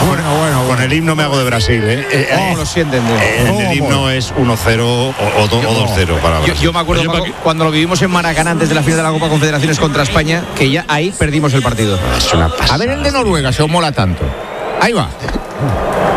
Con el himno me hago de Brasil, ¿Cómo lo sienten? El himno es 1-0 o 2-0 para Brasil. Yo me acuerdo cuando lo vivimos en Maracaná antes de la final de la Copa Confederaciones contra España, que ya ahí perdimos el partido. Es una pasada. A ver el de Noruega, se os mola tanto. Ahí va.